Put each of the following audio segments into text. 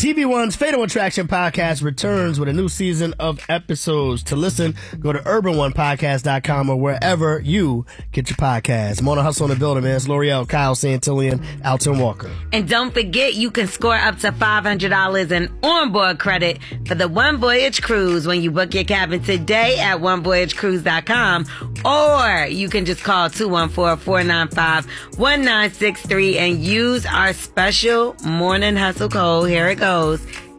TV One's Fatal Attraction podcast returns with a new season of episodes. To listen, go to urbanonepodcast.com or wherever you get your podcasts. Mona Hustle in the building, man. It's L'Oreal, Kyle Santillian, Alton Walker. And don't forget, you can score up to $500 in onboard credit for the One Voyage Cruise when you book your cabin today at onevoyagecruise.com, or you can just call 214-495-1963 and use our special morning hustle code. Here it goes,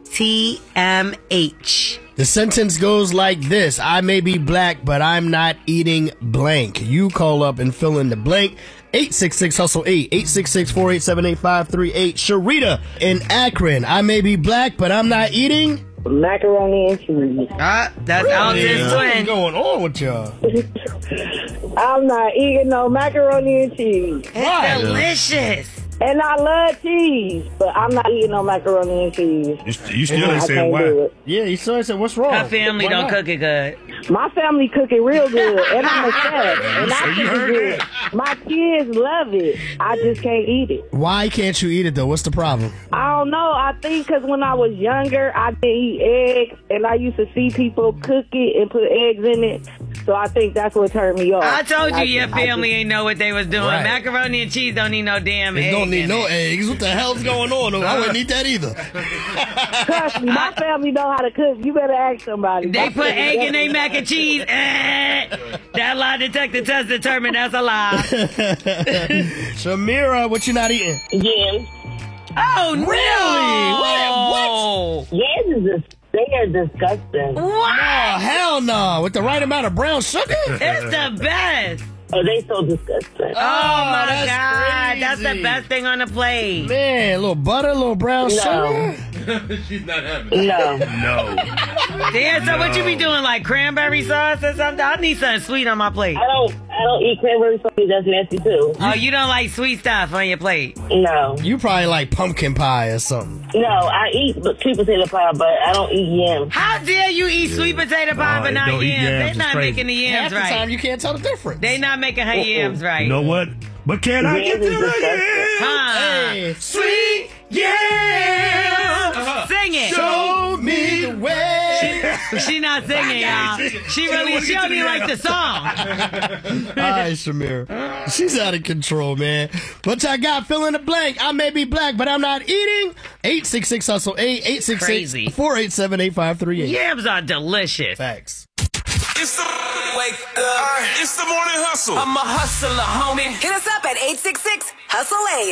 TMH. The sentence goes like this: I may be black, but I'm not eating blank. You call up and fill in the blank. 866-HUSTLE-8, 866-487-8538. Sharita in Akron. I may be black, but I'm not eating macaroni and cheese. That's Alton's twin. What's going on with y'all? I'm not eating no macaroni and cheese. It's delicious. And I love cheese, but I'm not eating no macaroni and cheese. You still ain't saying why. Yeah, you said what's wrong? Her family don't cook it good. My family cook it real good, and I'm a chef, and I you cook heard it good. that. My kids love it. I just can't eat it. Why can't you eat it, though? What's the problem? I don't know. I think because when I was younger, I didn't eat eggs, and I used to see people cook it and put eggs in it. So I think that's what turned me off. I told you your family ain't know what they was doing. Right. Macaroni and cheese don't need no damn eggs. They don't need in no it. eggs. What the hell's going on? I wouldn't eat that either. Trust me, my family know how to cook. You better ask somebody. They My put family egg in their definitely- mac and cheese. That lie detector test determined that's a lie. Shamira, what you not eating? Yams. Oh, no. Really? They are disgusting. What? Oh, hell no. With the right amount of brown sugar? It's the best. Oh, they so disgusting. Oh, my that's God. That's the crazy. best thing on the plate. Man, a little butter, a little brown sugar. She's not having it. No. No. Damn, so what you be doing, like cranberry sauce or something? I need something sweet on my plate. I don't eat cranberry sauce. That's nasty too. Oh, you don't like sweet stuff on your plate? No. You probably like pumpkin pie or something. No, I eat sweet potato pie, but I don't eat yams. How dare you eat sweet potato pie No, but not don't eat yams? yams. They're It's not crazy. making the Half yams the time right. you can't tell the difference. They not making her yams right. You know what? But can I get to Yams is the disgusting. Huh? Hey, sweet yeah? Sing it. show me the way. She not singing, y'all. She don't even like the song. All right, Shamir. She's out of control, man. What y'all got? Fill in the blank. I may be black, but I'm not eating. 866-HUSTLE-8, 866-487-8538. Yams are delicious. Facts. It's the wake up. It's the morning hustle. I'm a hustler, homie. Hit us up at 866-HUSTLE-8.